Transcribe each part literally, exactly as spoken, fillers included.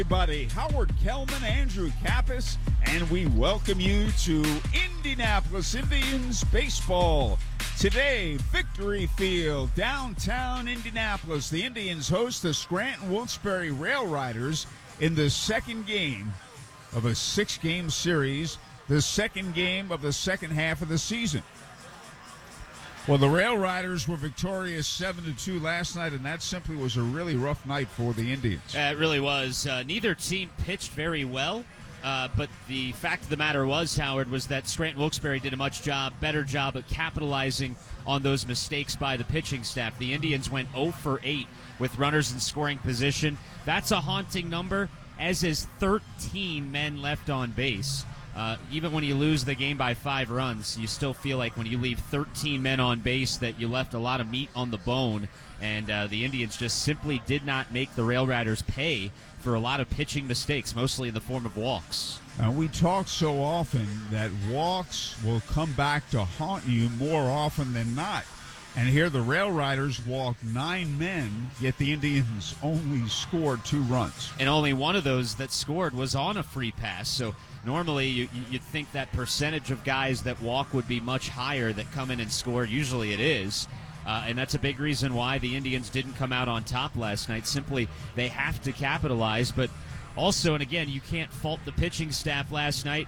Everybody, Howard Kellman, Andrew Kappas, and we welcome you to Indianapolis Indians baseball. Today, Victory Field, downtown Indianapolis. The Indians host the Scranton Wilkes-Barre Rail Riders in the second game of a six-game series, the second game of the second half of the season. Well, the Rail Riders were victorious seven to two last night, and that simply was a really rough night for the Indians. Uh, it really was. Uh, neither team pitched very well, uh, but the fact of the matter was, Howard, was that Scranton Wilkes-Barre did a much job, better job at capitalizing on those mistakes by the pitching staff. The Indians went oh for eight with runners in scoring position. That's a haunting number, as is thirteen men left on base. Uh, even when you lose the game by five runs, you still feel like when you leave thirteen men on base that you left a lot of meat on the bone, and uh, the Indians just simply did not make the Rail Riders pay for a lot of pitching mistakes, mostly in the form of walks. And we talk so often that walks will come back to haunt you more often than not. And here the Rail Riders walked nine men, yet the Indians only scored two runs. And only one of those that scored was on a free pass, so normally you, you'd think that percentage of guys that walk would be much higher that come in and score. Usually it is. Uh, and that's a big reason why the Indians didn't come out on top last night. Simply, they have to capitalize. But also, and again, you can't fault the pitching staff last night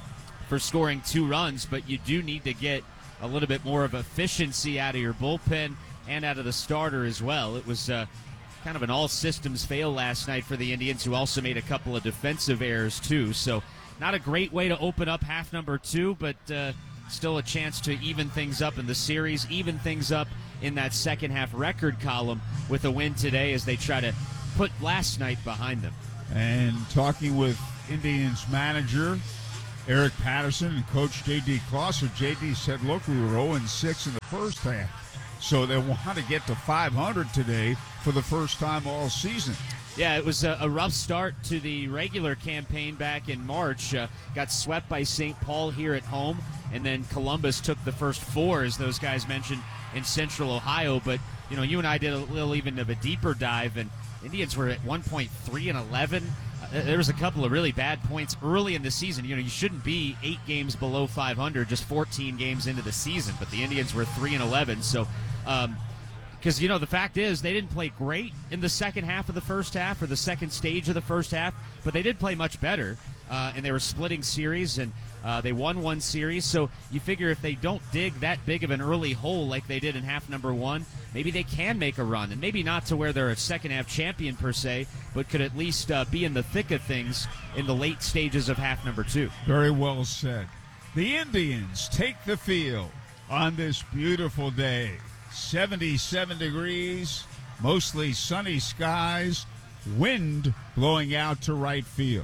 for scoring two runs, but you do need to get a little bit more of efficiency out of your bullpen and out of the starter as well. It was uh, kind of an all-systems fail last night for the Indians, who also made a couple of defensive errors too. So not a great way to open up half number two, but uh, still a chance to even things up in the series, even things up in that second half record column with a win today as they try to put last night behind them. And talking with Indians manager Eric Patterson and Coach J D Closser, J D said, look, we were oh and six in the first half, so they want to get to five hundred today for the first time all season. Yeah, it was a, a rough start to the regular campaign back in March. Uh, got swept by Saint Paul here at home, and then Columbus took the first four, as those guys mentioned, in Central Ohio. But, you know, you and I did a little even of a deeper dive, and Indians were at one point three and eleven. Uh, there was a couple of really bad points early in the season. You know, you shouldn't be eight games below five hundred, just fourteen games into the season. But the Indians were three and eleven. So, um, because, you know, the fact is they didn't play great in the second half of the first half or the second stage of the first half, but they did play much better. Uh, and they were splitting series, and uh, they won one series. So you figure if they don't dig that big of an early hole like they did in half number one, maybe they can make a run. And maybe not to where they're a second-half champion per se, but could at least uh, be in the thick of things in the late stages of half number two. Very well said. The Indians take the field on this beautiful day. seventy-seven degrees, mostly sunny skies, wind blowing out to right field.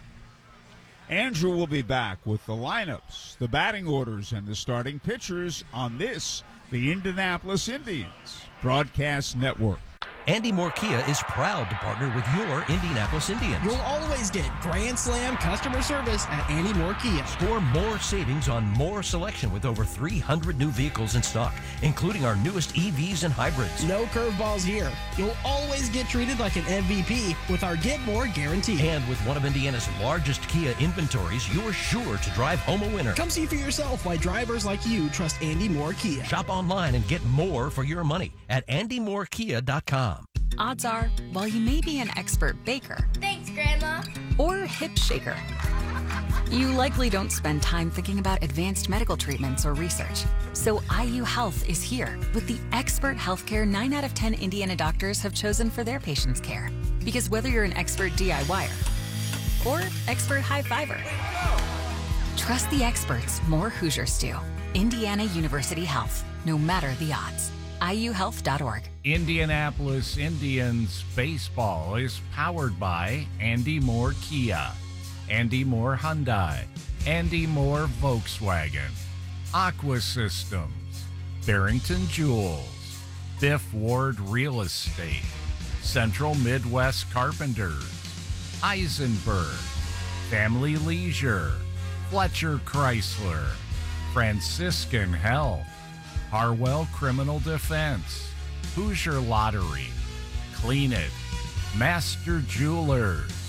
Andrew will be back with the lineups, the batting orders, and the starting pitchers on this, the Indianapolis Indians Broadcast Network. Andy Moore Kia is proud to partner with your Indianapolis Indians. You'll always get Grand Slam customer service at Andy Moore Kia. Score more savings on more selection with over three hundred new vehicles in stock, including our newest E Vs and hybrids. No curveballs here. You'll always get treated like an M V P with our Get More guarantee. And with one of Indiana's largest Kia inventories, you're sure to drive home a winner. Come see for yourself why drivers like you trust Andy Moore Kia. Shop online and get more for your money at andy moore kia dot com. Odds are, while you may be an expert baker, thanks, Grandma, or hip shaker, you likely don't spend time thinking about advanced medical treatments or research. So I U Health is here with the expert healthcare nine out of ten Indiana doctors have chosen for their patients' care. Because whether you're an expert DIYer or expert high fiber, trust the experts more Hoosiers do. Indiana University Health, no matter the odds. I U health dot org. Indianapolis Indians baseball is powered by Andy Moore Kia, Andy Moore Hyundai, Andy Moore Volkswagen, Aqua Systems, Barrington Jewels, Biff Ward Real Estate, Central Midwest Carpenters, Eisenberg, Family Leisure, Fletcher Chrysler, Franciscan Health, Harwell Criminal Defense, Hoosier Lottery, Clean It, Master Jewelers,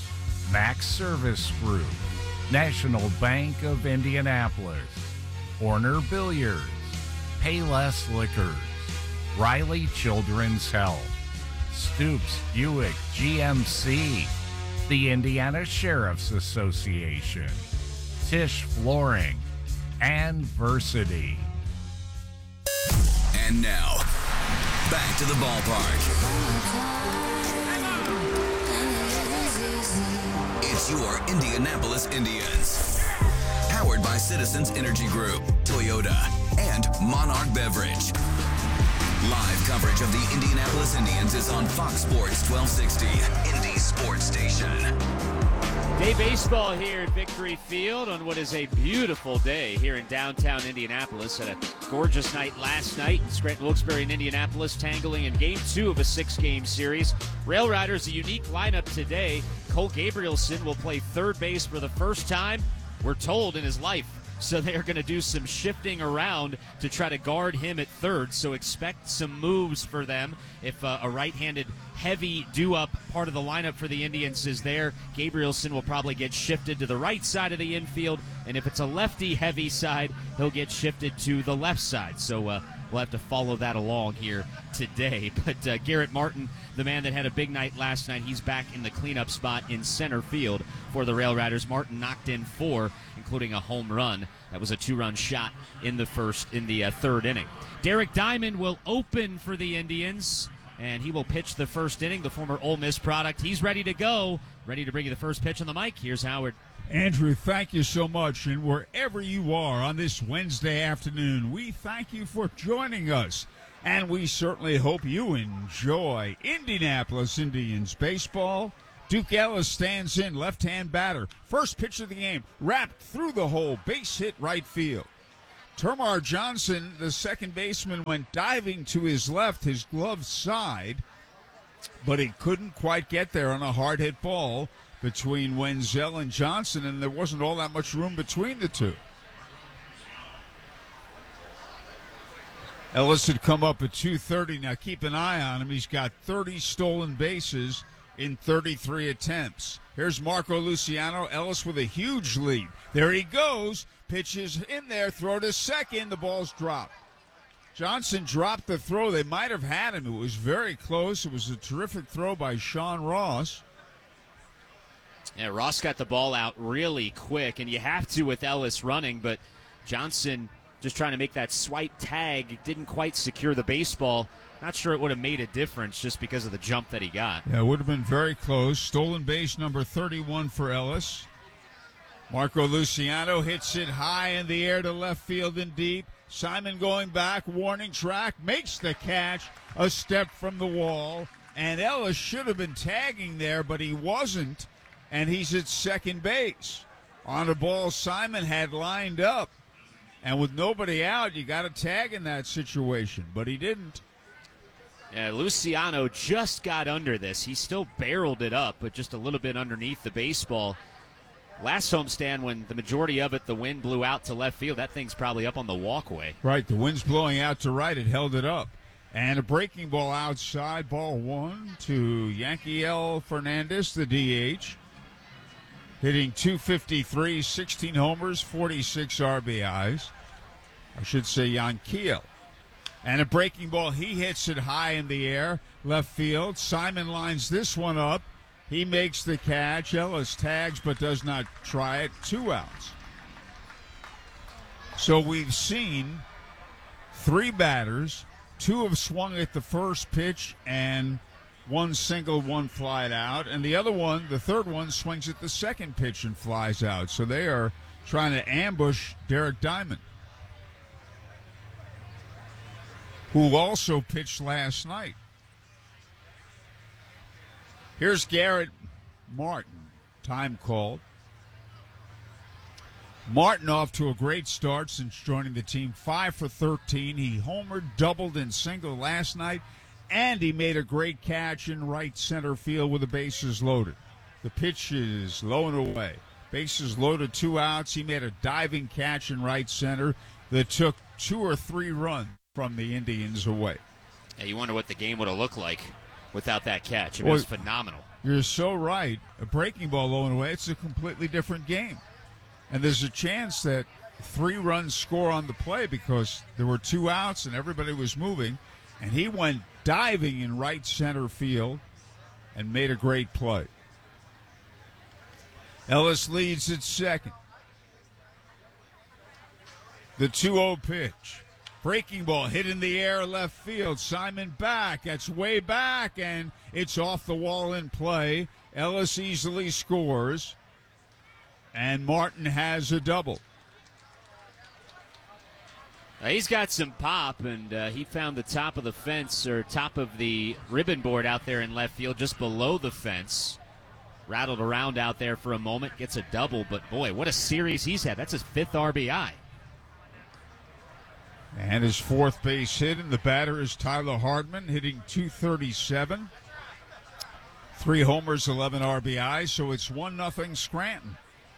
Max Service Group, National Bank of Indianapolis, Horner Billiards, Payless Liquors, Riley Children's Health, Stoops Buick G M C, the Indiana Sheriff's Association, Tisch Flooring, and Versity. And now, back to the ballpark. It's your Indianapolis Indians. Powered by Citizens Energy Group, Toyota, and Monarch Beverage. Live coverage of the Indianapolis Indians is on Fox Sports twelve sixty, Indy Sports Station. Day baseball here at Victory Field on what is a beautiful day here in downtown Indianapolis. Had a gorgeous night last night in Scranton Wilkes-Barre and Indianapolis, tangling in game two of a six-game series. Rail Riders, a unique lineup today. Cole Gabrielson will play third base for the first time, we're told, in his life. So they're going to do some shifting around to try to guard him at third. So expect some moves for them. If uh, a right-handed heavy do-up part of the lineup for the Indians is there, Gabrielson will probably get shifted to the right side of the infield. And if it's a lefty-heavy side, he'll get shifted to the left side. So uh, we'll have to follow that along here today. But uh, Garrett Martin, the man that had a big night last night, he's back in the cleanup spot in center field for the Rail Riders. Martin knocked in four, including a home run. That was a two-run shot in the first, in the uh, third inning. Derek Diamond will open for the Indians, and he will pitch the first inning. The former Ole Miss product. He's ready to go. Ready to bring you the first pitch on the mic. Here's Howard. Andrew, thank you so much. And wherever you are on this Wednesday afternoon, we thank you for joining us. And we certainly hope you enjoy Indianapolis Indians baseball. Duke Ellis stands in, left-hand batter. First pitch of the game, wrapped through the hole, base hit right field. Termar Johnson, the second baseman, went diving to his left, his glove side, but he couldn't quite get there on a hard-hit ball between Wenzel and Johnson, and there wasn't all that much room between the two. Ellis had come up at two thirty. Now keep an eye on him. He's got thirty stolen bases in thirty-three attempts. Here's Marco Luciano. Ellis with a huge lead. There he goes. Pitches in there. Throw to second. The ball's dropped. Johnson dropped the throw. They might have had him. It was very close. It was a terrific throw by Sean Ross. Yeah, Ross got the ball out really quick, and you have to with Ellis running, but Johnson just trying to make that swipe tag, didn't quite secure the baseball. Not sure it would have made a difference just because of the jump that he got. Yeah, it would have been very close. Stolen base number thirty-one for Ellis. Marco Luciano hits it high in the air to left field and deep. Simon going back, warning track, makes the catch, a step from the wall. And Ellis should have been tagging there, but he wasn't, and he's at second base. On a ball Simon had lined up. And with nobody out, you got to tag in that situation, but he didn't. Yeah, Luciano just got under this. He still barreled it up, but just a little bit underneath the baseball. Last homestand, when the majority of it, the wind blew out to left field, that thing's probably up on the walkway. Right, the wind's blowing out to right. It held it up. And a breaking ball outside, ball one to Yankiel Fernandez, the D H. Hitting two fifty-three, sixteen homers, forty-six R B Is. I should say Yankiel. And a breaking ball, he hits it high in the air, left field. Simon lines this one up. He makes the catch. Ellis tags but does not try it. Two outs. So we've seen three batters. Two have swung at the first pitch, and one single, one flied out. And the other one, the third one, swings at the second pitch and flies out. So they are trying to ambush Derek Diamond, who also pitched last night. Here's Garrett Martin, time called. Martin off to a great start since joining the team, five for thirteen. He homered, doubled, and singled last night, and he made a great catch in right center field with the bases loaded. The pitch is low and away. Bases loaded, two outs. He made a diving catch in right center that took two or three runs from the Indians away. Yeah, you wonder what the game would have looked like without that catch. It Well, was phenomenal. You're so right. A breaking ball low and away, it's a completely different game. And there's a chance that three runs score on the play because there were two outs and everybody was moving. And he went diving in right center field and made a great play. Ellis leads at second. The two oh pitch. Breaking ball hit in the air left field. Simon back. That's way back, and it's off the wall in play. Ellis easily scores, and Martin has a double. Uh, he's got some pop, and uh, he found the top of the fence, or top of the ribbon board out there in left field, just below the fence. Rattled around out there for a moment, gets a double, but boy, what a series he's had. That's his fifth R B I. And his fourth base hit, and the batter is Tyler Hardman, hitting two thirty-seven. Three homers, eleven R B Is, so it's one nothing Scranton.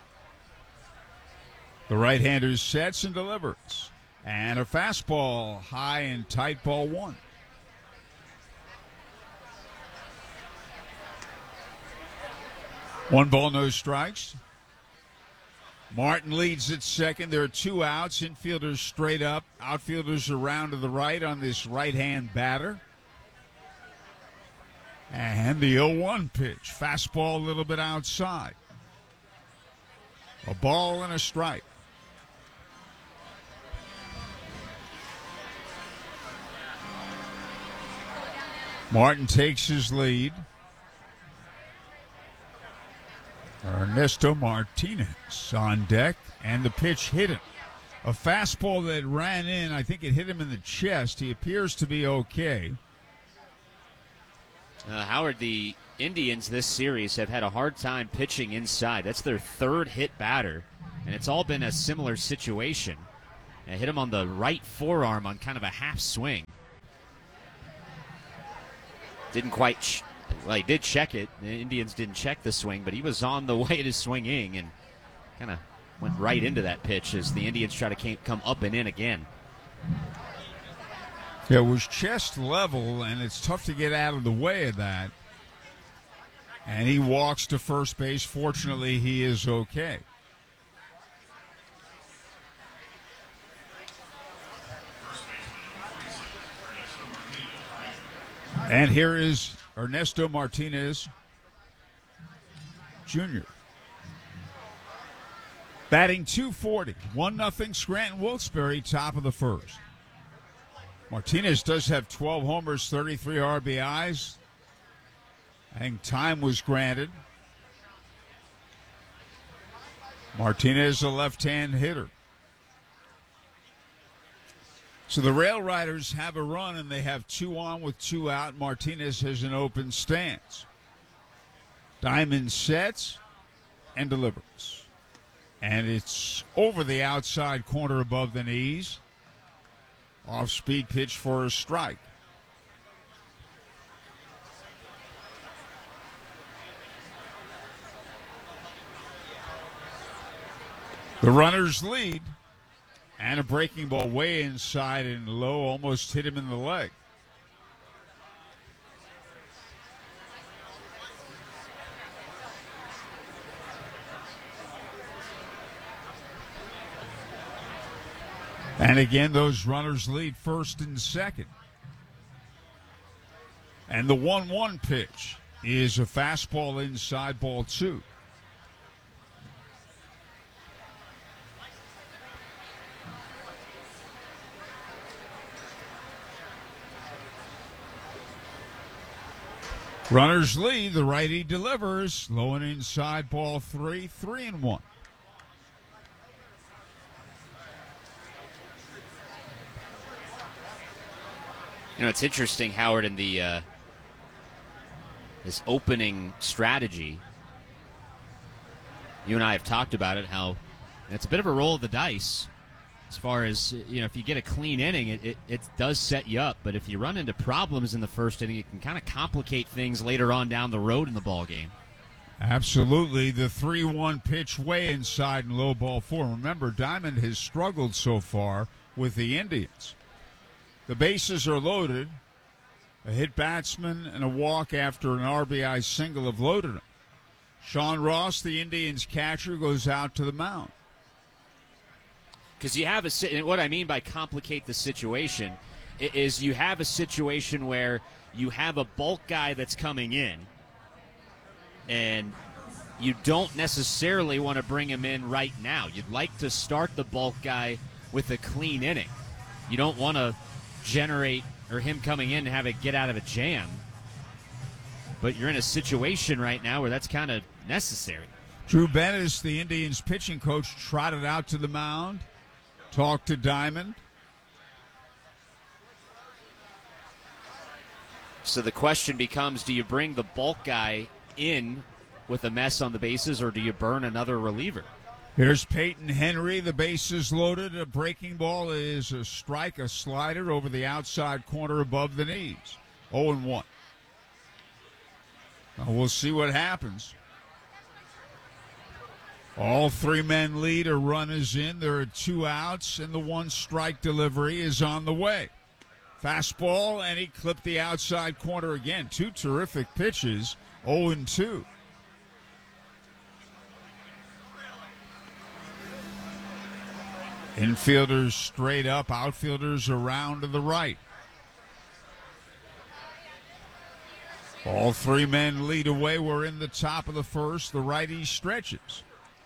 The right-hander sets and delivers. And a fastball, high and tight, ball one. One ball, no strikes. Martin leads at second. There are two outs. Infielders straight up. Outfielders around to the right on this right-hand batter. And the oh one pitch. Fastball a little bit outside. A ball and a strike. Martin takes his lead. Ernesto Martinez on deck, and the pitch hit him. A fastball that ran in, I think it hit him in the chest. He appears to be okay. Uh, Howard, the Indians this series have had a hard time pitching inside. That's their third hit batter, and it's all been a similar situation. It hit him on the right forearm on kind of a half swing. Didn't quite... Ch- Well, he did check it. The Indians didn't check the swing, but he was on the way to swinging and kind of went right into that pitch as the Indians try to come up and in again. It was chest level, and it's tough to get out of the way of that. And he walks to first base. Fortunately, he is okay. And here is Ernesto Martinez Junior Batting two forty, one nothing Scranton Wilkes-Barre, top of the first. Martinez does have twelve homers, thirty-three R B Is. I think time was granted. Martinez, a left-hand hitter. So the Rail Riders have a run, and they have two on with two out. Martinez has an open stance. Diamond sets and delivers. And it's over the outside corner above the knees. Off-speed pitch for a strike. The runners lead. And a breaking ball way inside and low, almost hit him in the leg. And again, those runners lead first and second. And the one one pitch is a fastball inside, ball two. Runners lead. The righty delivers. Low and inside, ball three, three and one. You know, it's interesting, Howard, in the uh, this opening strategy. You and I have talked about it, how it's a bit of a roll of the dice. As far as, you know, if you get a clean inning, it, it, it does set you up. But if you run into problems in the first inning, it can kind of complicate things later on down the road in the ball game. Absolutely. The three one pitch way inside and low ball four. Remember, Diamond has struggled so far with the Indians. The bases are loaded. A hit batsman and a walk after an R B I single have loaded him. Sean Ross, the Indians catcher, goes out to the mound. Because you have a, and what I mean by complicate the situation is you have a situation where you have a bulk guy that's coming in, and you don't necessarily want to bring him in right now. You'd like to start the bulk guy with a clean inning. You don't want to generate, or him coming in and have it get out of a jam. But you're in a situation right now where that's kind of necessary. Drew Bennis, the Indians pitching coach, trotted out to the mound, talked to Diamond. So the question becomes, do you bring the bulk guy in with a mess on the bases, or do you burn another reliever? Here's Peyton Henry, the bases loaded. A breaking ball is a strike, a slider over the outside corner above the knees. oh and one. Now we'll see what happens. All three men lead, a run is in. There are two outs, and the one strike delivery is on the way. Fastball, and he clipped the outside corner again. Two terrific pitches, oh and two. Infielders straight up, outfielders around to the right. All three men lead away. We're in the top of the first. The righty stretches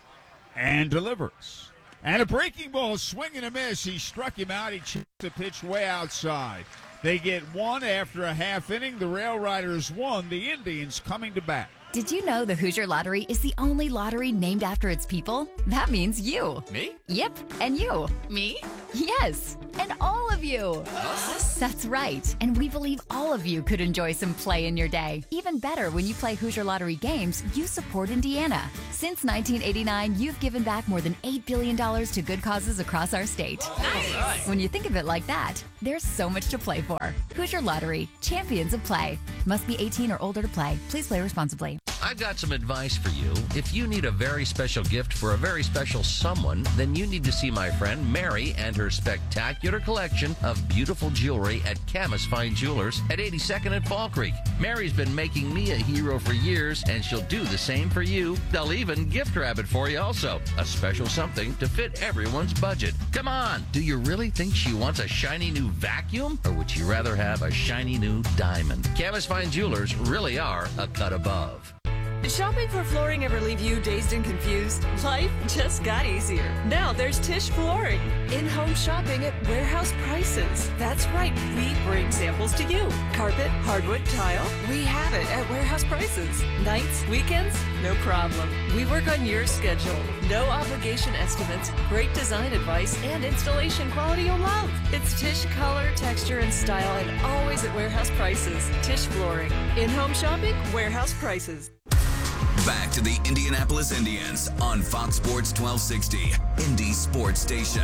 and delivers. And a breaking ball, swing and a miss. He struck him out. He chipped the pitch way outside. They get one after a half inning. The Rail Riders won. The Indians coming to bat. Did you know the Hoosier Lottery is the only lottery named after its people? That means you. Me? Yep, and you. Me? Yes, and all of you. Us? That's right, and we believe all of you could enjoy some play in your day. Even better, when you play Hoosier Lottery games, you support Indiana. Since nineteen eighty-nine, you've given back more than eight billion dollars to good causes across our state. Nice. When you think of it like that, there's so much to play for. Hoosier Lottery, champions of play. Must be eighteen or older to play. Please play responsibly. I've got some advice for you. If you need a very special gift for a very special someone, then you need to see my friend Mary and her spectacular collection of beautiful jewelry at Camus Fine Jewelers at eighty-second and Fall Creek. Mary's been making me a hero for years, and she'll do the same for you. They'll even gift wrap it for you also. A special something to fit everyone's budget. Come on, do you really think she wants a shiny new vacuum, or would you rather have a shiny new diamond? Camus Fine Jewelers really are a cut above. Did shopping for flooring ever leave you dazed and confused? Life just got easier. Now there's Tisch Flooring. In-home shopping at warehouse prices. That's right, we bring samples to you. Carpet, hardwood, tile, we have it at warehouse prices. Nights, weekends, no problem. We work on your schedule. No obligation estimates, great design advice, and installation quality you'll love. It's Tisch color, texture, and style, and always at warehouse prices. Tisch Flooring. In-home shopping, warehouse prices. Back to the Indianapolis Indians on Fox Sports twelve sixty, Indy Sports Station.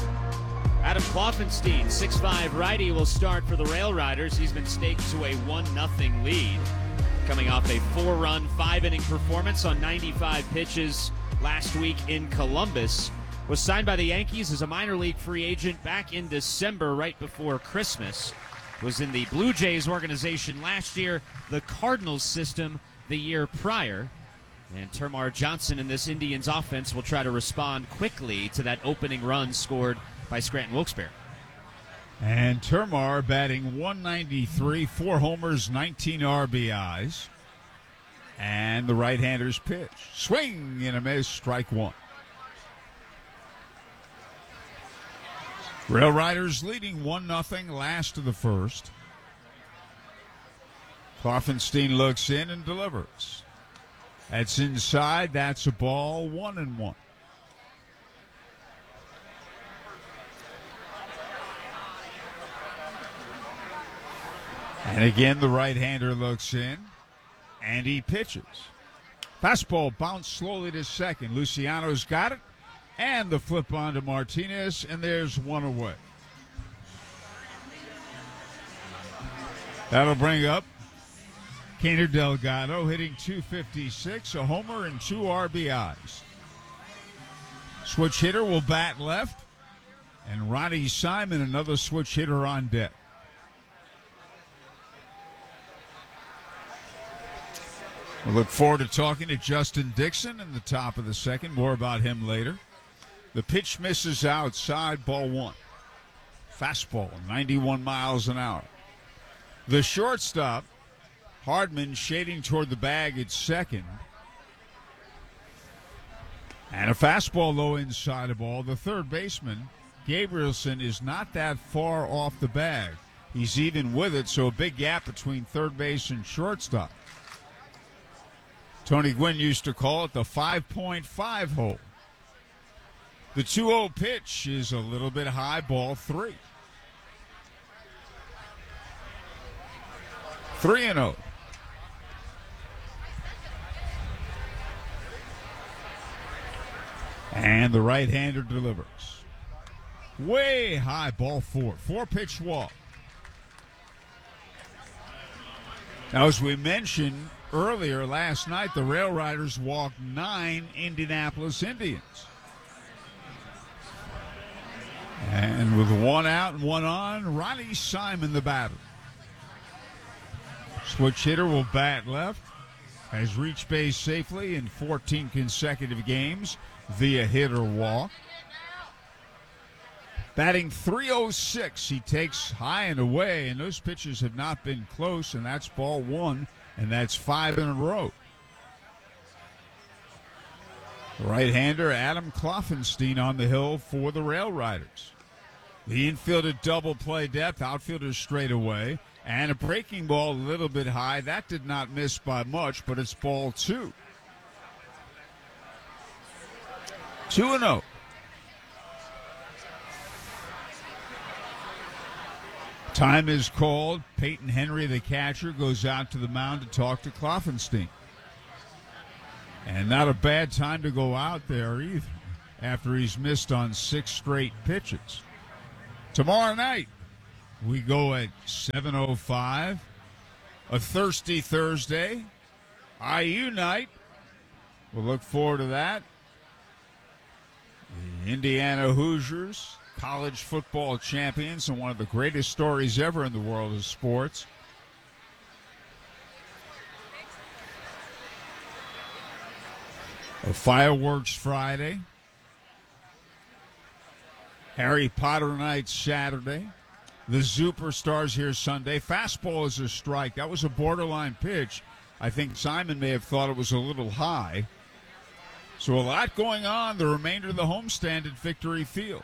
Adam Kloffenstein, six five righty, will start for the Rail Riders. He's been staked to a one nothing lead, coming off a four-run, five-inning performance on ninety-five pitches last week in Columbus. Was signed by the Yankees as a minor league free agent back in December, right before Christmas. Was in the Blue Jays organization last year, the Cardinals system the year prior. And Termarr Johnson in this Indians offense will try to respond quickly to that opening run scored by Scranton Wilkes-Barre. And Termarr batting one ninety-three, four homers, nineteen R B Is. And the right-hander's pitch. Swing and a miss, strike one. Rail Riders leading one nothing, last of the first. Kloffenstein looks in and delivers. That's inside. That's a ball. One and one. And again, the right-hander looks in, and he pitches. Fastball bounced slowly to second. Luciano's got it, and the flip on to Martinez, and there's one away. That'll bring up Keiner Delgado, hitting two fifty-six, a homer and two R B Is. Switch hitter will bat left, and Ronnie Simon, another switch hitter on deck. We'll look forward to talking to Justin Dixon in the top of the second. More about him later. The pitch misses outside, ball one. Fastball, ninety-one miles an hour. The shortstop, Hardman, shading toward the bag at second. And a fastball low inside the ball. The third baseman, Gabrielson, is not that far off the bag. He's even with it, so a big gap between third base and shortstop. Tony Gwynn used to call it the five point five hole. The two oh pitch is a little bit high, ball three. three and oh. And the right-hander delivers. Way high, ball four. Four-pitch walk. Now, as we mentioned earlier last night, the Rail Riders walked nine Indianapolis Indians. And with one out and one on, Ronnie Simon, the batter. Switch hitter will bat left. Has reached base safely in fourteen consecutive games via hit or walk. Batting three oh six, he takes high and away, and those pitches have not been close, and that's ball one, and that's five in a row. Right-hander Adam Kloffenstein on the hill for the Rail Riders. The infield at double play depth, outfielders straight away, and a breaking ball a little bit high. That did not miss by much, but it's ball two. two and oh. Time is called. Peyton Henry, the catcher, goes out to the mound to talk to Kloffenstein. And not a bad time to go out there either, after he's missed on six straight pitches. Tomorrow night, we go at seven oh five, a thirsty Thursday, I U night. We'll look forward to that. The Indiana Hoosiers, college football champions, and one of the greatest stories ever in the world of sports. A fireworks Friday. Harry Potter night Saturday. The Superstars here Sunday. Fastball is a strike. That was a borderline pitch. I think Simon may have thought it was a little high. So a lot going on the remainder of the homestand at Victory Field.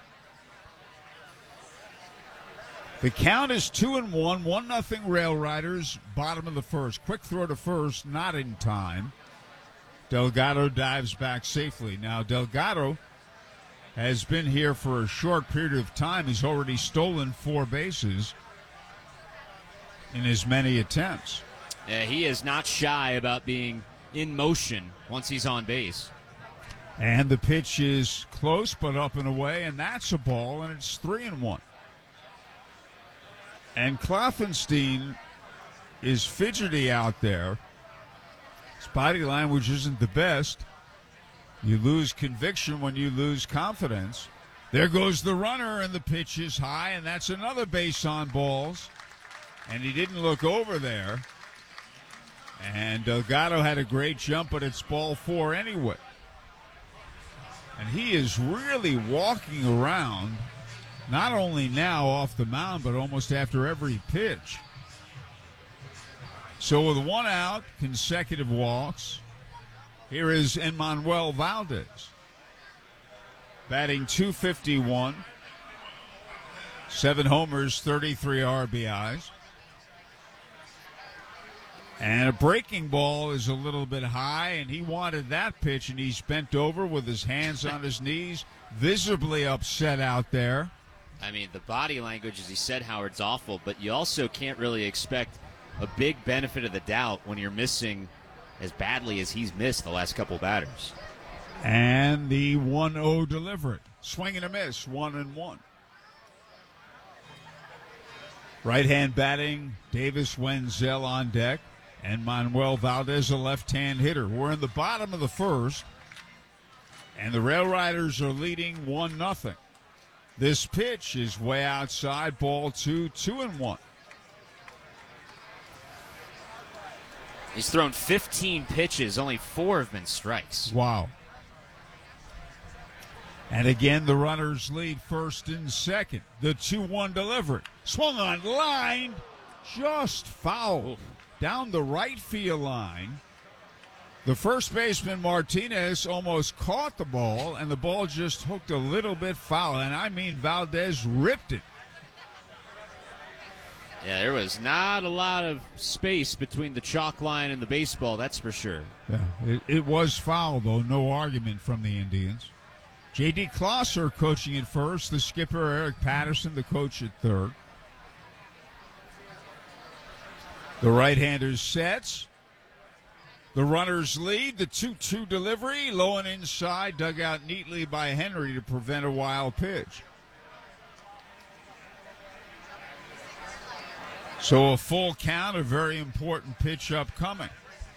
The count is two and one, one nothing Rail Riders, bottom of the first. Quick throw to first, not in time. Delgado dives back safely. Now, Delgado has been here for a short period of time. He's already stolen four bases in as many attempts. Yeah, he is not shy about being in motion once he's on base. And the pitch is close, but up and away, and that's a ball, and it's three and one. And Kloffenstein is fidgety out there. His body language isn't the best. You lose conviction when you lose confidence. There goes the runner, and the pitch is high, and that's another base on balls. And he didn't look over there. And Delgado had a great jump, but it's ball four anyway. And he is really walking around, not only now off the mound, but almost after every pitch. So with one out, consecutive walks, here is Emmanuel Valdez. Batting two fifty-one, seven homers, thirty-three R B Is. And a breaking ball is a little bit high, and he wanted that pitch, and he's bent over with his hands on his knees, visibly upset out there. I mean, the body language, as he said, Howard's awful, but you also can't really expect a big benefit of the doubt when you're missing as badly as he's missed the last couple batters. And the one oh delivery. Swing and a miss, one and one. Right-hand batting, Davis Wenzel on deck. And Manuel Valdez, a left-hand hitter. We're in the bottom of the first, and the Rail Riders are leading one nothing. This pitch is way outside, ball two, two and one. He's thrown fifteen pitches. Only four have been strikes. Wow. And again, the runners lead first and second. The two one delivery. Swung on line. Just foul down the right field line. The first baseman, Martinez, almost caught the ball, and the ball just hooked a little bit foul. And I mean, Valdez ripped it. Yeah, there was not a lot of space between the chalk line and the baseball, that's for sure. Yeah, it, it was foul, though. No argument from the Indians. J D. Klosser coaching at first. The skipper, Eric Patterson, the coach at third. The right-hander sets. The runners lead. The two two delivery. Low and inside. Dug out neatly by Henry to prevent a wild pitch. So a full count, a very important pitch upcoming.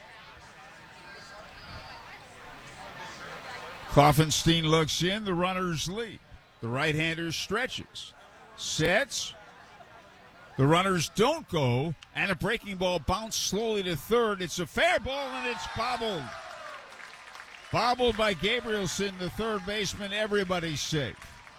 Klopfenstein looks in. The runners lead. The right-hander stretches. Sets. The runners don't go, and a breaking ball bounced slowly to third. It's a fair ball, and it's bobbled. Bobbled by Gabrielson, the third baseman. Everybody's safe.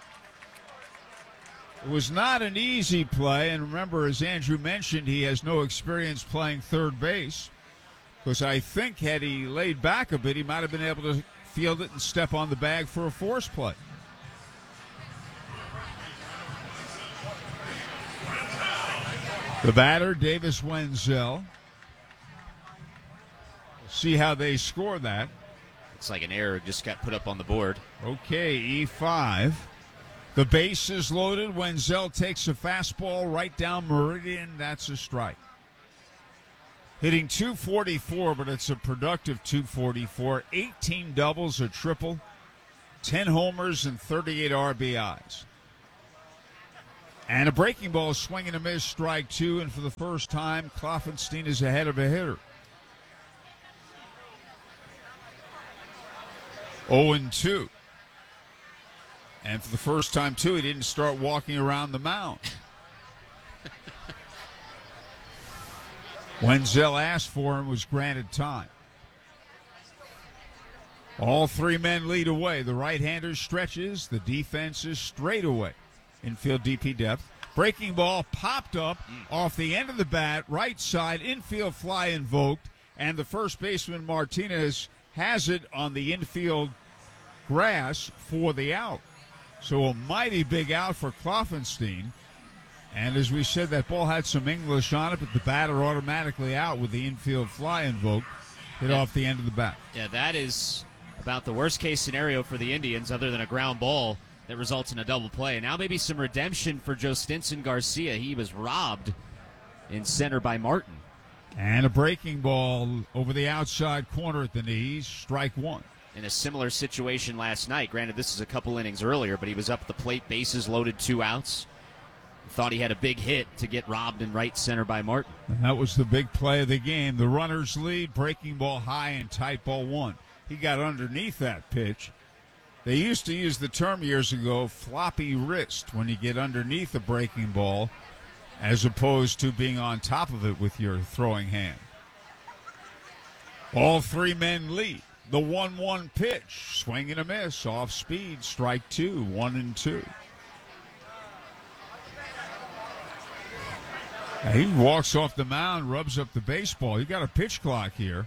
It was not an easy play, and remember, as Andrew mentioned, he has no experience playing third base, because I think had he laid back a bit, he might have been able to field it and step on the bag for a force play. The batter, Davis Wenzel. See how they score that. It's like an error just got put up on the board. Okay, E five. The base is loaded. Wenzel takes a fastball right down Meridian. That's a strike. Hitting two forty-four, but it's a productive two forty-four. eighteen doubles, a triple, ten homers, and thirty-eight R B Is. And a breaking ball, swing and a miss, strike two. And for the first time, Klopfenstein is ahead of a hitter. oh and two. And for the first time, too, he didn't start walking around the mound. Wenzel asked for him, was granted time. All three men lead away. The right-hander stretches. The defense is straight away. Infield D P depth. Breaking ball popped up off the end of the bat. Right side, infield fly invoked. And the first baseman, Martinez, has it on the infield grass for the out. So a mighty big out for Klopfenstein. And as we said, that ball had some English on it, but the batter automatically out with the infield fly invoked. Hit yeah. off the end of the bat. Yeah, that is about the worst-case scenario for the Indians, other than a ground ball that results in a double play. And now maybe some redemption for Joe Stinson Garcia. He was robbed in center by Martin. And a breaking ball over the outside corner at the knees. Strike one. In a similar situation last night. Granted, this is a couple innings earlier, but he was up at the plate, bases loaded, two outs. Thought he had a big hit to get robbed in right center by Martin. And that was the big play of the game. The runners lead, breaking ball high and tight, ball one. He got underneath that pitch. They used to use the term years ago, floppy wrist, when you get underneath a breaking ball, as opposed to being on top of it with your throwing hand. All three men lead. The one one pitch, swing and a miss, off speed, strike two, one and two. Now he walks off the mound, rubs up the baseball. You got a pitch clock here.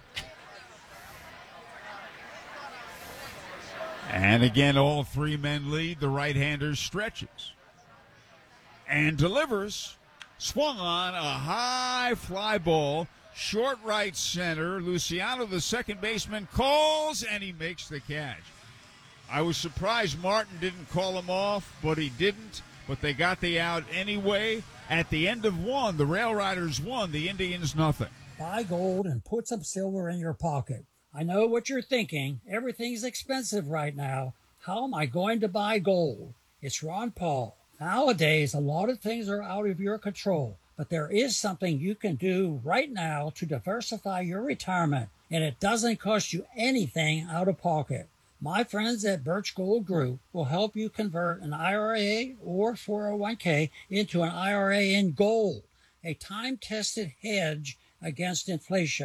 And again, all three men lead. The right-hander stretches and delivers. Swung on a high fly ball. Short right center. Luciano, the second baseman, calls, and he makes the catch. I was surprised Martin didn't call him off, but he didn't. But they got the out anyway. At the end of one, the Rail Riders won, the Indians nothing. Buy gold and put some silver in your pocket. I know what you're thinking. Everything's expensive right now. How am I going to buy gold? It's Ron Paul. Nowadays, a lot of things are out of your control. But there is something you can do right now to diversify your retirement, and it doesn't cost you anything out of pocket. My friends at Birch Gold Group will help you convert an I R A or four oh one k into an I R A in gold, a time-tested hedge against inflation.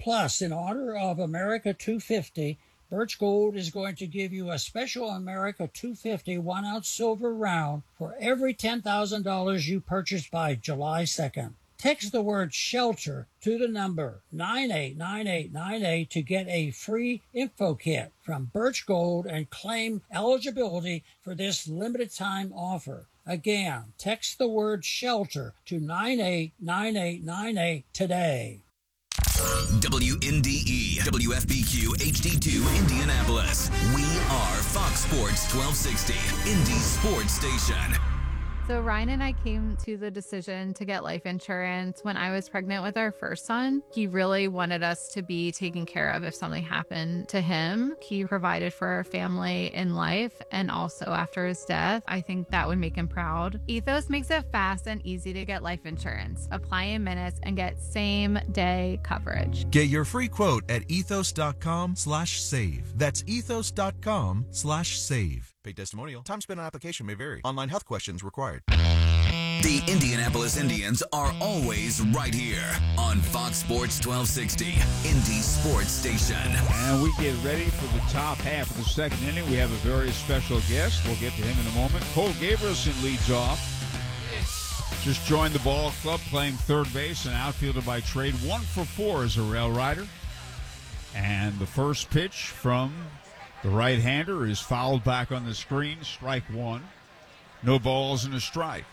Plus, in honor of America two fifty, Birch Gold is going to give you a special America two fifty one-ounce silver round for every ten thousand dollars you purchase by July second. Text the word SHELTER to the number nine eight nine eight nine eight to get a free info kit from Birch Gold and claim eligibility for this limited time offer. Again, text the word SHELTER to nine eight nine eight nine eight today. W N D E, W F B Q H D two Indianapolis. We are Fox Sports twelve sixty, Indy's sports station. So Ryan and I came to the decision to get life insurance when I was pregnant with our first son. He really wanted us to be taken care of if something happened to him. He provided for our family in life and also after his death. I think that would make him proud. Ethos makes it fast and easy to get life insurance. Apply in minutes and get same day coverage. Get your free quote at ethos.com slash save. That's ethos.com slash save. Paid testimonial. Time spent on application may vary. Online health questions required. The Indianapolis Indians are always right here on Fox Sports twelve sixty, Indy's sports station. And we get ready for the top half of the second inning. We have a very special guest. We'll get to him in a moment. Cole Gabrielson leads off. Just joined the ball club, playing third base and outfielder by trade. One for four as a rail rider. And the first pitch from the right-hander is fouled back on the screen. Strike one. No balls and a strike.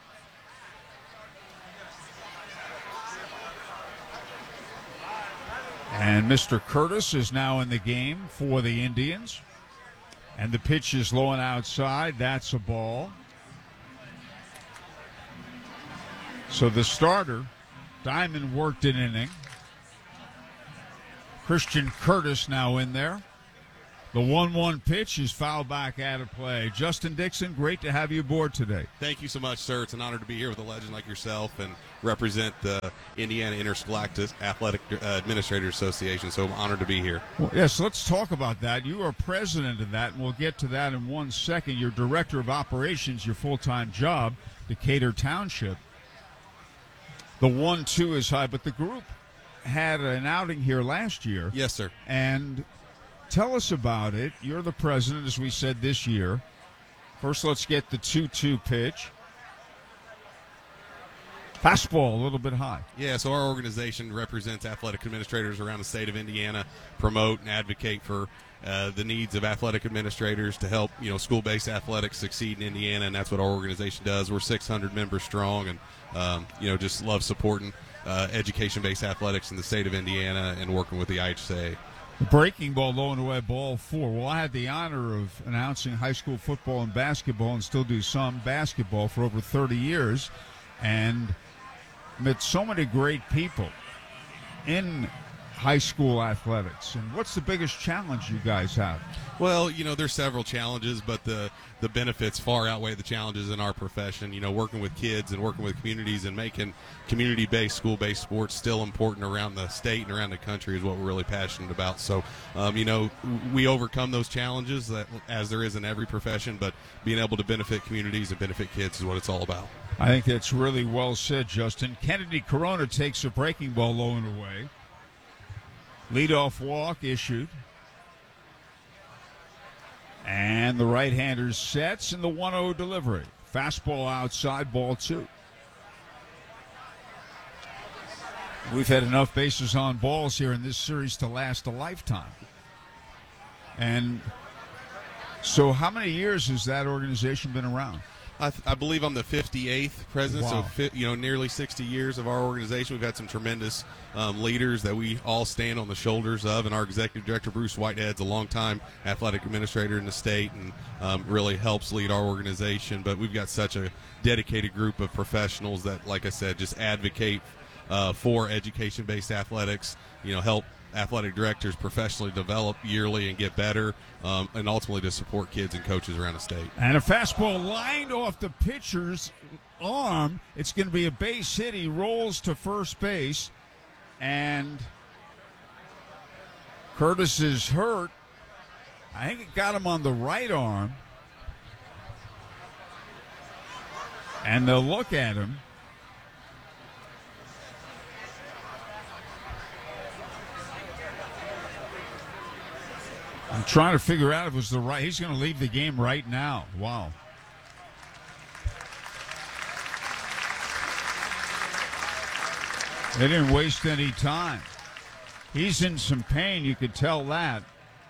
And Mister Curtis is now in the game for the Indians. And the pitch is low and outside. That's a ball. So the starter, Diamond, worked an inning. Christian Curtis now in there. The one one pitch is fouled back out of play. Justin Dixon, great to have you aboard today. Thank you so much, sir. It's an honor to be here with a legend like yourself and represent the Indiana Interscholastic Athletic Administrators Association, so I'm honored to be here. Well, yes, let's talk about that. You are president of that, and we'll get to that in one second. You're director of operations, your full-time job, Decatur Township. The one two is high, but the group had an outing here last year. Yes, sir. And tell us about it. You're the president, as we said, this year. First, let's get the two two pitch. Fastball, a little bit high. Yeah, so our organization represents athletic administrators around the state of Indiana, promote and advocate for uh, the needs of athletic administrators to help, you know, school-based athletics succeed in Indiana, and that's what our organization does. We're six hundred members strong, and, um, you know, just love supporting uh, education-based athletics in the state of Indiana and working with the I H S A. The breaking ball, low and away, ball four. Well, I had the honor of announcing high school football and basketball, and still do some basketball for over thirty years, and met so many great people in high school athletics. And what's the biggest challenge you guys have? Well, you know, there's several challenges, but the, the benefits far outweigh the challenges in our profession. You know, working with kids and working with communities and making community-based, school-based sports still important around the state and around the country is what we're really passionate about. So, um, you know, we overcome those challenges that, as there is in every profession, but being able to benefit communities and benefit kids is what it's all about. I think that's really well said, Justin. Kennedy Corona takes a breaking ball low and away. Leadoff walk issued. And the right-hander sets in the one oh delivery. Fastball outside, ball two. We've had enough bases on balls here in this series to last a lifetime. And so how many years has that organization been around? I, th- I believe I'm the fifty-eighth president, Wow. so fi- you know, nearly sixty years of our organization. We've had some tremendous um, leaders that we all stand on the shoulders of, and our executive director, Bruce Whitehead's a longtime athletic administrator in the state and um, really helps lead our organization. But we've got such a dedicated group of professionals that, like I said, just advocate uh, for education-based athletics, you know, help athletic directors professionally develop yearly and get better, um, and ultimately to support kids and coaches around the state. And a fastball lined off the pitcher's arm. It's going to be a base hit. He rolls to first base, and Curtis is hurt. I think it got him on the right arm. And they'll look at him. I'm trying to figure out if it was the right. He's going to leave the game right now. Wow. They didn't waste any time. He's in some pain, you could tell that.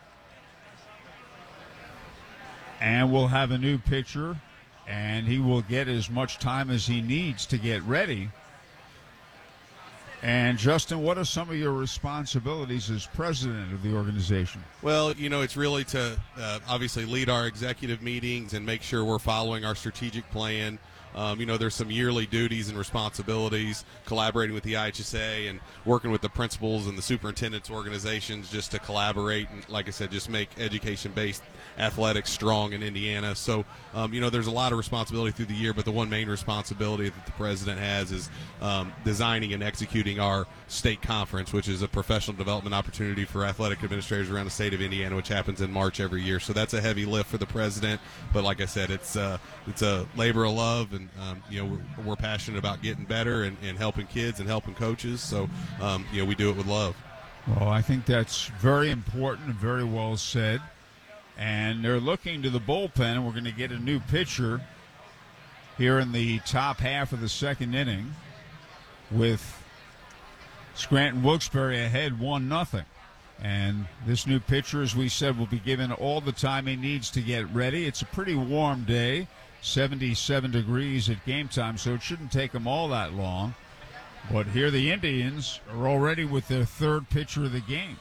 And we'll have a new pitcher, and he will get as much time as he needs to get ready. And, Justin, what are some of your responsibilities as president of the organization? Well, you know, it's really to uh, obviously lead our executive meetings and make sure we're following our strategic plan. Um, you know, there's some yearly duties and responsibilities, collaborating with the I H S A and working with the principals and the superintendent's organizations just to collaborate and, like I said, just make education-based athletics strong in Indiana. So, um, you know, there's a lot of responsibility through the year, but the one main responsibility that the president has is um, designing and executing our state conference, which is a professional development opportunity for athletic administrators around the state of Indiana, which happens in March every year. So that's a heavy lift for the president. But like I said, it's uh, it's a labor of love, and um, you know we're, we're passionate about getting better and, and helping kids and helping coaches. So um, you know we do it with love. Well, I think that's very important and very well said. And they're looking to the bullpen. We're going to get a new pitcher here in the top half of the second inning with Scranton Wilkes-Barre ahead one nothing. And this new pitcher, as we said, will be given all the time he needs to get ready. It's a pretty warm day, seventy-seven degrees at game time, so it shouldn't take him all that long. But here the Indians are already with their third pitcher of the game.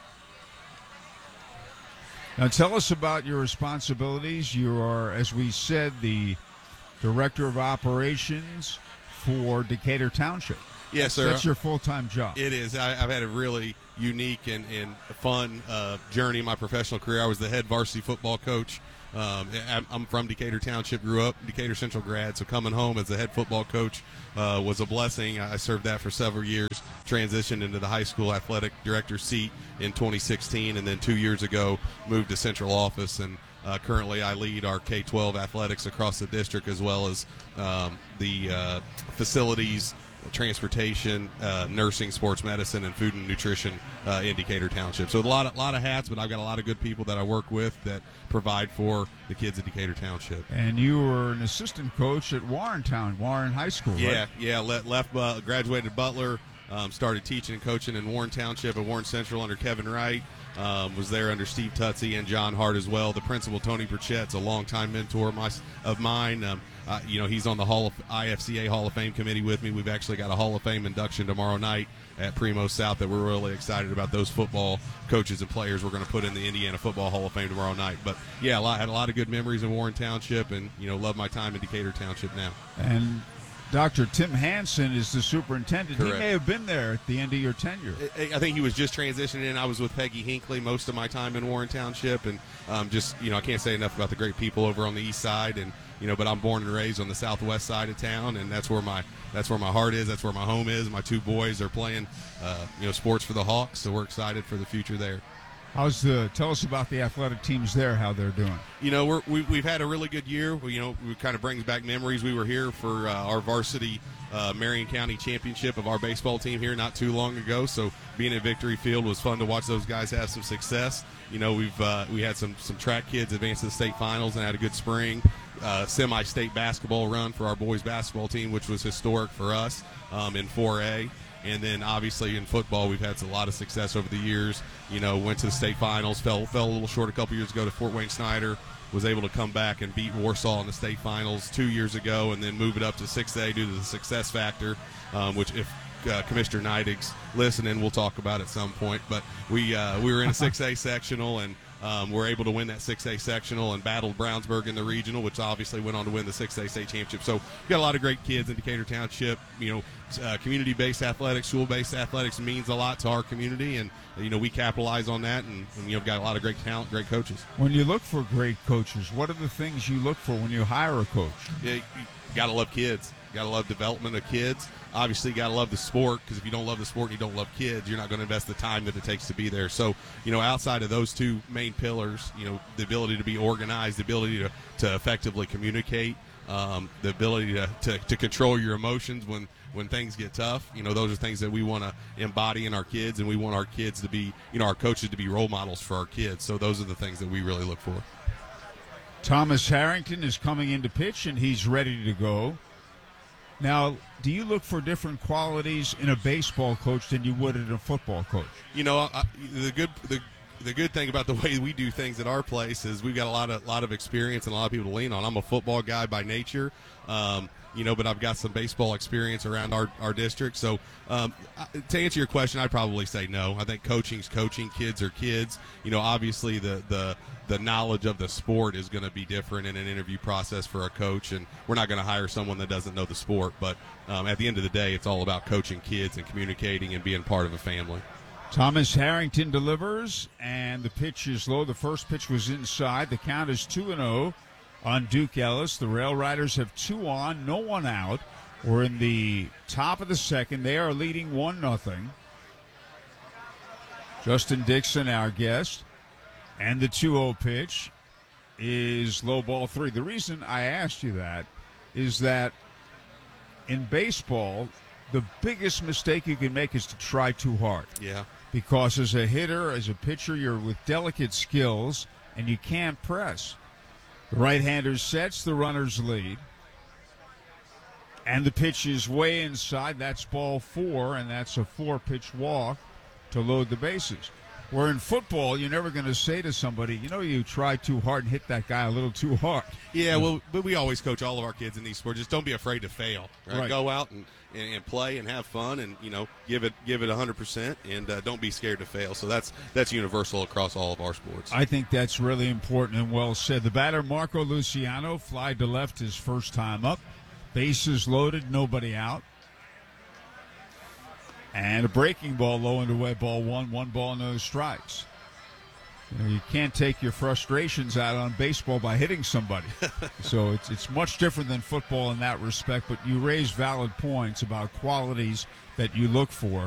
Now tell us about your responsibilities. You are, as we said, the Director of Operations for Decatur Township. Yes, sir. That's your full-time job. It is. I, I've had a really unique and, and fun uh, journey in my professional career. I was the head varsity football coach. Um, I'm from Decatur Township, grew up Decatur Central grad, so coming home as the head football coach uh, was a blessing. I served that for several years, transitioned into the high school athletic director seat in twenty sixteen, and then two years ago moved to central office. And uh, currently I lead our K twelve athletics across the district, as well as um, the uh, facilities, transportation, uh, nursing, sports medicine, and food and nutrition uh, in Decatur Township. So a lot of, lot of hats, but I've got a lot of good people that I work with that provide for the kids at Decatur Township. And you were an assistant coach at Warrentown, Warren High School, right? Yeah, yeah. Left, left uh, graduated Butler, um, started teaching and coaching in Warren Township at Warren Central under Kevin Wright. Um, was there under Steve Tutsi and John Hart as well. The principal, Tony Burchett's a longtime mentor of, my, of mine. Um, uh, you know, he's on the Hall of I F C A Hall of Fame committee with me. We've actually got a Hall of Fame induction tomorrow night at Primo South that we're really excited about. Those football coaches and players we're going to put in the Indiana Football Hall of Fame tomorrow night. But, yeah, a lot, had a lot of good memories in Warren Township and, you know, love my time in Decatur Township now. And Doctor Tim Hansen is the superintendent. Correct. He may have been there at the end of your tenure. I think he was just transitioning in. I was with Peggy Hinckley most of my time in Warren Township, and um, just, you know, I can't say enough about the great people over on the east side, and, you know, but I'm born and raised on the southwest side of town, and that's where my that's where my heart is. That's where my home is. My two boys are playing, uh, you know, sports for the Hawks, so we're excited for the future there. How's the? Tell us about the athletic teams there. How they're doing? You know, we're, we, we've had a really good year. We, you know, it kind of brings back memories. We were here for uh, our varsity uh, Marion County championship of our baseball team here not too long ago. So being at Victory Field was fun to watch those guys have some success. You know, we've uh, we had some some track kids advance to the state finals and had a good spring. Uh, semi-state basketball run for our boys basketball team, which was historic for us um, in four A. And then obviously in football, we've had a lot of success over the years. You know, went to the state finals, fell fell a little short a couple years ago to Fort Wayne Snyder, was able to come back and beat Warsaw in the state finals two years ago, and then move it up to six A due to the success factor, um, which if uh, Commissioner Neidig's listening, we'll talk about at some point. But we uh, we were in a six A sectional, and Um, we're able to win that six A sectional and battled Brownsburg in the regional, which obviously went on to win the six A state championship. So we've got a lot of great kids in Decatur Township. You know, uh, community-based athletics, school-based athletics means a lot to our community, and, you know, we capitalize on that, and, and you know, got a lot of great talent, great coaches. When you look for great coaches, what are the things you look for when you hire a coach? Yeah, you got to love kids. Got to love development of kids. Obviously, got to love the sport, because if you don't love the sport and you don't love kids, you're not going to invest the time that it takes to be there. So, you know, outside of those two main pillars, you know, the ability to be organized, the ability to, to effectively communicate, um, the ability to, to, to control your emotions when, when things get tough, you know, those are things that we want to embody in our kids, and we want our kids to be, you know, our coaches to be role models for our kids. So those are the things that we really look for. Thomas Harrington is coming into pitch, and he's ready to go. Now, do you look for different qualities in a baseball coach than you would in a football coach? You know, I, the good the the good thing about the way we do things at our place is we've got a lot of lot of experience and a lot of people to lean on. I'm a football guy by nature, um, you know, but I've got some baseball experience around our, our district. So um, to answer your question, I'd probably say no. I think coaching's coaching, kids are kids. You know, obviously the the the knowledge of the sport is going to be different in an interview process for a coach, and we're not going to hire someone that doesn't know the sport. But um, at the end of the day, it's all about coaching kids and communicating and being part of a family. Thomas Harrington delivers, and the pitch is low. The first pitch was inside. The count is two and oh on Duke Ellis. The Rail Riders have two on, no one out. We're in the top of the second. They are leading one nothing. Justin Dixon, our guest. And the two oh pitch is low ball three. The reason I asked you that is that in baseball, the biggest mistake you can make is to try too hard. Yeah. Because as a hitter, as a pitcher, you're with delicate skills, and you can't press. The right-hander sets, the runners lead. And the pitch is way inside. That's ball four, and that's a four-pitch walk to load the bases. Where in football, you're never going to say to somebody, you know, you try too hard and hit that guy a little too hard. Yeah, well, but we always coach all of our kids in these sports. Just don't be afraid to fail. Right? Right. Go out and, and, and play and have fun, and you know, give it give it one hundred percent, and uh, don't be scared to fail. So that's that's universal across all of our sports. I think that's really important and well said. The batter, Marco Luciano, fly to left his first time up. Bases loaded, nobody out. And a breaking ball low and away, ball one, one ball, no strikes. You know, you can't take your frustrations out on baseball by hitting somebody. So it's it's much different than football in that respect, but you raise valid points about qualities that you look for.